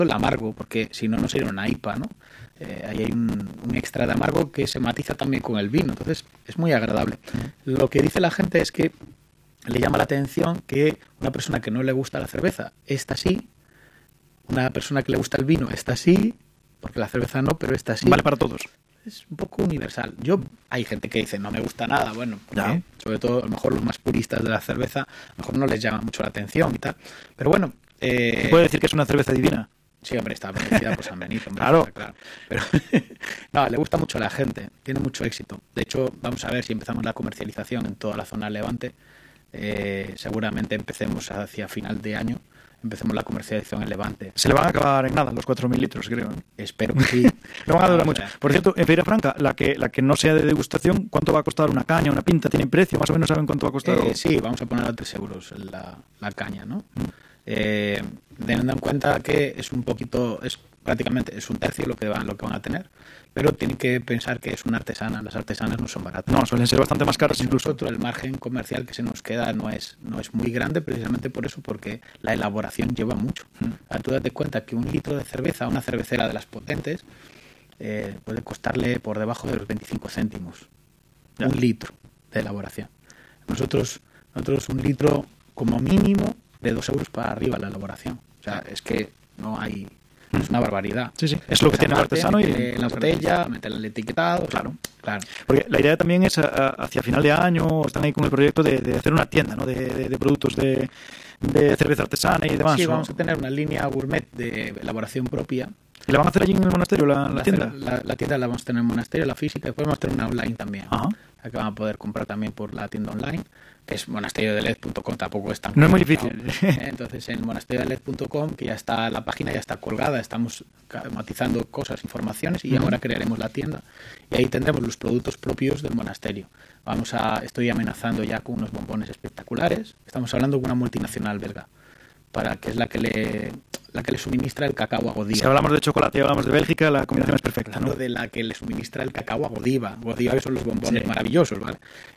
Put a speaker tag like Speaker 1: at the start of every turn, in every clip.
Speaker 1: el amargo, porque si no, no sería una IPA, ¿no? Ahí hay un extra de amargo que se matiza también con el vino, entonces es muy agradable. Lo que dice la gente es que le llama la atención que una persona que no le gusta la cerveza, esta sí, una persona que le gusta el vino, esta sí, porque la cerveza no, pero esta sí.
Speaker 2: Vale para todos.
Speaker 1: Es un poco universal. Hay gente que dice no me gusta nada, bueno,
Speaker 2: ya.
Speaker 1: Sobre todo a lo mejor los más puristas de la cerveza, a lo mejor no les llama mucho la atención y tal, pero bueno.
Speaker 2: ¿Se puede decir que es una cerveza divina?
Speaker 1: Sí, hombre, está bendecida por San Benito. Hombre,
Speaker 2: claro.
Speaker 1: Pero no, le gusta mucho a la gente, tiene mucho éxito. De hecho, vamos a ver si empezamos la comercialización en toda la zona de Levante. Seguramente empecemos hacia final de año. Empecemos la comercialización en Levante.
Speaker 2: Se le van a acabar en nada los 4.000 litros, creo.
Speaker 1: Espero que sí.
Speaker 2: No van a durar mucho. Por cierto, en Feira Franca, la que no sea de degustación, ¿cuánto va a costar una caña, una pinta? ¿Tienen precio? ¿Más o menos saben cuánto va a costar?
Speaker 1: Sí, vamos a poner a 3 euros la caña, ¿no? Teniendo en cuenta que es prácticamente un tercio lo que van a tener, pero tienen que pensar que es una artesana. Las artesanas no son baratas.
Speaker 2: No, suelen ser bastante más caras incluso.
Speaker 1: Nosotros el margen comercial que se nos queda no es muy grande, precisamente por eso, porque la elaboración lleva mucho. Tú date cuenta que un litro de cerveza, una cervecera de las potentes, puede costarle por debajo de los 25 céntimos. Ya. Un litro de elaboración. Nosotros un litro como mínimo de 2 euros para arriba la elaboración. O sea, es que no hay... Es una barbaridad.
Speaker 2: Sí, es lo que tiene el artesano y
Speaker 1: la botella, meterle el etiquetado. Claro.
Speaker 2: Porque la idea también es hacia final de año, están ahí con el proyecto de hacer una tienda, ¿no? de productos de cerveza artesana y demás.
Speaker 1: Sí, vamos a tener una línea gourmet de elaboración propia.
Speaker 2: ¿Y la van a hacer allí en el monasterio, la tienda?
Speaker 1: La tienda la vamos a tener en el monasterio, la física, y después vamos a tener una online también.
Speaker 2: Ajá.
Speaker 1: La que van a poder comprar también por la tienda online, que es monasteriodeled.com, tampoco es tan
Speaker 2: No es muy difícil.
Speaker 1: Entonces en monasteriodeled.com, que ya está la página, ya está colgada, estamos matizando cosas, informaciones, y ahora crearemos la tienda. Y ahí tendremos los productos propios del monasterio. Estoy amenazando ya con unos bombones espectaculares. Estamos hablando con una multinacional belga, que es la que le suministra el cacao a Godiva.
Speaker 2: Si hablamos de chocolate y hablamos de Bélgica, la combinación es perfecta,
Speaker 1: ¿no? De la que le suministra el cacao a Godiva. Godiva, que son los bombones maravillosos, ¿vale?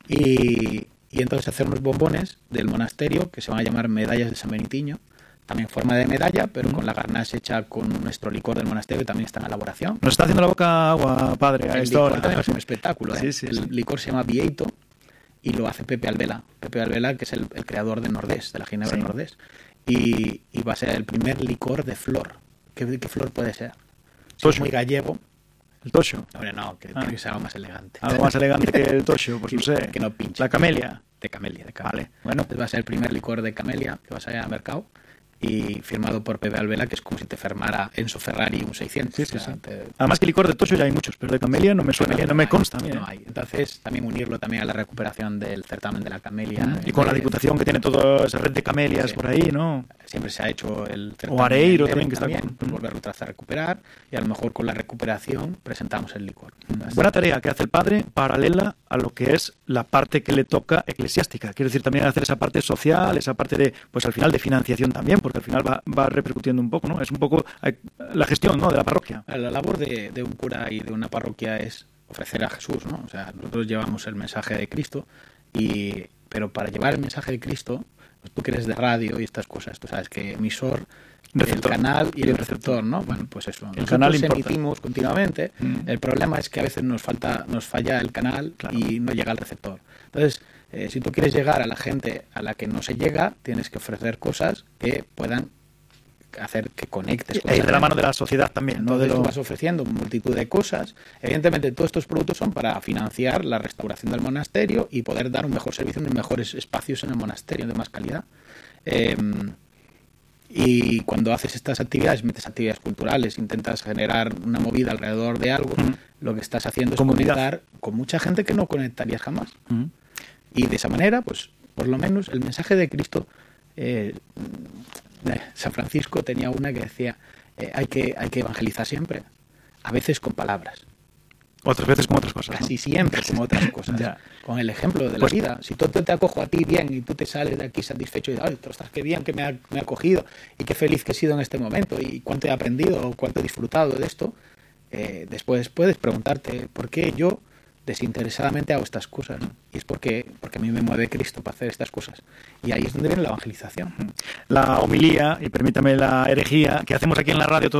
Speaker 1: Y entonces hacer unos bombones del monasterio que se van a llamar medallas de San Benitiño, también en forma de medalla, pero con la ganache hecha con nuestro licor del monasterio, que también está en elaboración.
Speaker 2: Nos está haciendo la boca agua, padre.
Speaker 1: El licor también es un espectáculo.
Speaker 2: Sí.
Speaker 1: El licor se llama Vieito y lo hace Pepe Alvela. Pepe Alvela, que es el creador de Nordés, de la Ginebra Nordés. Y va a ser el primer licor de flor. ¿Qué flor puede ser? Si es muy gallego.
Speaker 2: ¿El tocho?
Speaker 1: Hombre, no, que tiene que ser algo más elegante.
Speaker 2: Algo más elegante que el tocho, pues no sé.
Speaker 1: Que no pinche.
Speaker 2: La camelia.
Speaker 1: De camelia.
Speaker 2: Vale. Bueno,
Speaker 1: entonces va a ser el primer licor de camelia que va a salir al mercado, y firmado por Pepe Alvela, que es como si te firmara Enzo Ferrari un 600.
Speaker 2: Sí. Además que licor de tocho ya hay muchos, pero de camelia no me suena, no me consta.
Speaker 1: No hay. Entonces también unirlo también a la recuperación del certamen de la camelia.
Speaker 2: Y con la Diputación que tiene toda esa red de camelias por ahí, ¿no?
Speaker 1: Siempre se ha hecho el certamen.
Speaker 2: O Areiro también, que está
Speaker 1: bien. Volverlo otra vez a recuperar, y a lo mejor con la recuperación presentamos el licor.
Speaker 2: Buena tarea que hace el padre, paralela a lo que es la parte que le toca eclesiástica. Quiero decir, también hacer esa parte social, esa parte de, pues al final de financiación también, porque al final va repercutiendo un poco, ¿no? Es un poco la gestión, ¿no?, de la parroquia.
Speaker 1: La labor de un cura y de una parroquia es ofrecer a Jesús, ¿no? O sea, nosotros llevamos el mensaje de Cristo, pero para llevar el mensaje de Cristo, pues tú que eres de radio y estas cosas, tú sabes que emisor, receptor, el canal y el receptor, ¿no? Bueno, pues eso.
Speaker 2: El canal
Speaker 1: emitimos continuamente. El problema es que a veces nos falla el canal, y no llega al receptor. Entonces, si tú quieres llegar a la gente a la que no se llega, tienes que ofrecer cosas que puedan hacer que conectes con
Speaker 2: de la mano de la sociedad también, ¿no?
Speaker 1: Entonces tú vas ofreciendo multitud de cosas. Evidentemente todos estos productos son para financiar la restauración del monasterio y poder dar un mejor servicio en los mejores espacios en el monasterio de más calidad. Y cuando haces estas actividades, metes actividades culturales, intentas generar una movida alrededor de algo, lo que estás haciendo es conectar con mucha gente que no conectarías jamás. Y de esa manera, pues por lo menos el mensaje de Cristo, San Francisco tenía una que decía, hay que evangelizar siempre, a veces con palabras.
Speaker 2: Otras veces con otras cosas.
Speaker 1: Casi siempre con otras cosas. Con el ejemplo de la vida. Si tú te acojo a ti bien y tú te sales de aquí satisfecho y dices, ostras, qué bien que me ha acogido y qué feliz que he sido en este momento y cuánto he aprendido o cuánto he disfrutado de esto, después puedes preguntarte por qué yo desinteresadamente hago estas cosas, ¿no? Y es porque a mí me mueve Cristo para hacer estas cosas. Y ahí es donde viene la evangelización.
Speaker 2: La homilía, y permítame la herejía, que hacemos aquí en la radio